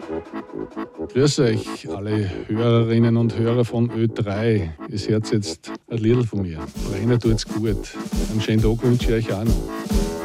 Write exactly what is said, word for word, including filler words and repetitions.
Grüß euch, alle Hörerinnen und Hörer von Ö drei. Ihr hört jetzt ein Liedl von mir. Rainer tut's gut. Einen schönen Tag wünsche ich euch auch noch.